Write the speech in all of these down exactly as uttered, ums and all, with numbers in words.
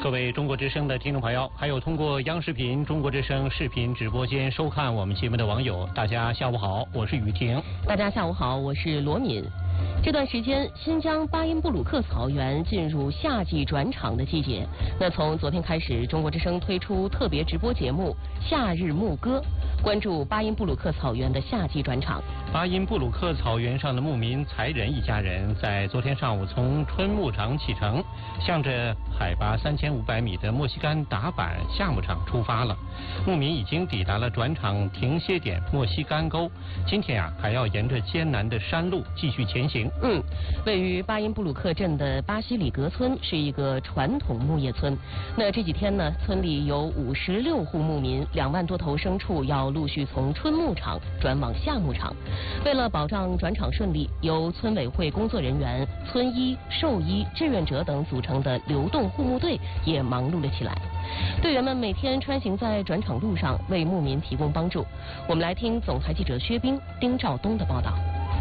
各位中国之声的听众朋友，还有通过央视频、中国之声视频直播间收看我们节目的网友，大家下午好，我是雨婷。 大家下午好，我是罗敏。这段时间，新疆巴音布鲁克草原进入夏季转场的季节。那从昨天开始，中国之声推出特别直播节目《夏日牧歌》，关注巴音布鲁克草原的夏季转场。 巴音布鲁克草原上的牧民才仁一家人，在昨天上午从春牧场启程，向着海拔三千五百米的墨西干达坂夏牧场出发了。牧民已经抵达了转场停歇点墨西干沟，今天啊还要沿着艰难的山路继续前行。 嗯，位于巴音布鲁克镇的巴西里格村是一个传统牧业村。那这几天呢，村里有五十六户牧民，两万多头牲畜要陆续从春牧场转往夏牧场。为了保障转场顺利，由村委会工作人员、村医、兽医、志愿者等组成的流动护牧队也忙碌了起来。队员们每天穿行在转场路上，为牧民提供帮助。我们来听总台记者薛冰、丁兆东的报道。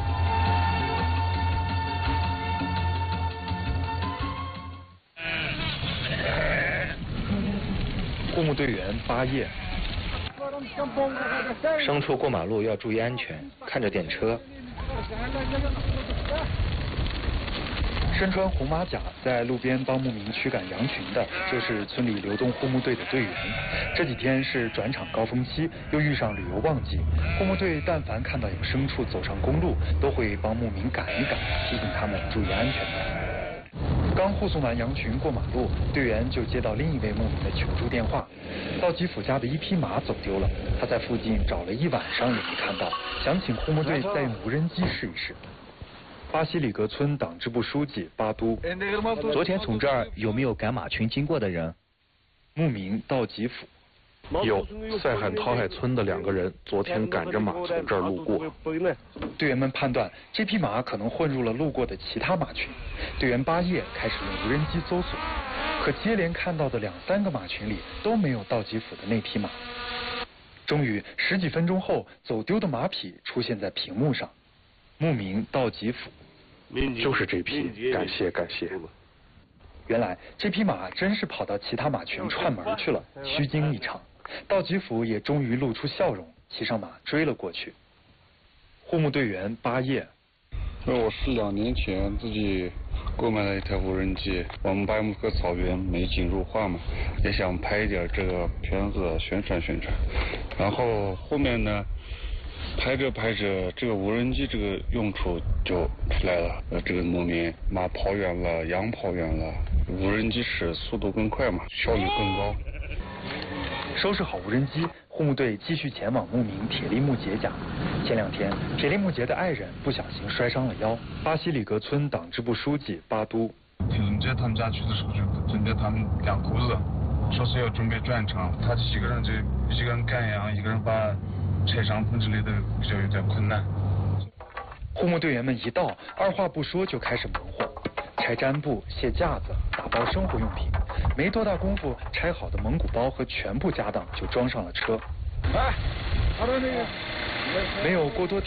护牧队员巴叶，牲畜过马路要注意安全，看着电车。身穿红马甲在路边帮牧民驱赶羊群的，就是村里流动护牧队的队员。这几天是转场高峰期，又遇上旅游旺季，护牧队但凡看到有牲畜走上公路，都会帮牧民赶一赶，提醒他们注意安全。刚护送完羊群过马路，队员就接到另一位牧民的求助电话。道吉甫家的一匹马走丢了，他在附近找了一晚上也没看到，想请护牧队再用无人机试一试。巴西里格村党支部书记巴都， 昨天从这儿有没有赶马群经过的人？ 牧民道吉甫。 有塞罕陶海村的两个人昨天赶着马从这儿路过。 队员们判断这匹马可能混入了路过的其他马群，队员巴叶开始用无人机搜索，可接连看到的两三个马群里都没有道吉甫的那匹马。终于十几分钟后，走丢的马匹出现在屏幕上，牧民道吉甫， 就是这匹，感谢感谢。 原来这匹马真是跑到其他马群串门去了，虚惊一场。道吉甫也终于露出笑容，骑上马追了过去。护牧队员巴叶， 我是两年前自己购买了一台无人机，我们巴音布鲁克草原美景如画嘛，也想拍一点这个片子宣传宣传。然后后面呢，拍着拍着，这个无人机这个用处就出来了。呃，这个牧民马跑远了，羊跑远了，无人机使速度更快嘛，效率更高。 收拾好无人机，护牧队继续前往牧民铁力木杰家。前两天，铁力木杰的爱人不小心摔伤了腰。巴西里格村党支部书记巴都， 铁力木杰他们家去的时候，就准备他们两口子，说是要准备转场，他几个人就一个人赶羊，一个人把拆帐篷之类的，比较有点困难。 护牧队员们一到，二话不说就开始忙活，拆毡布、卸架子、打包生活用品。没多大功夫，拆好的蒙古包和全部家当就装上了车。哎，没有过多